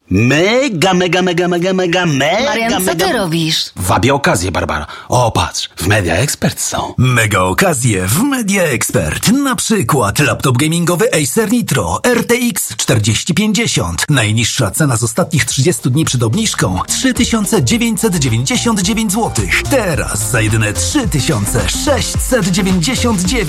Mega, mega, mega, mega, mega, mega, Marian, co ty robisz? Wabię okazję, Barbara. O, patrz, w Media Expert są. Mega okazje w Media Expert. Na przykład laptop gamingowy Acer Nitro RTX 4050. Najniższa cena z ostatnich 30 dni przed obniżką 3999 zł. Teraz za jedyne 3699.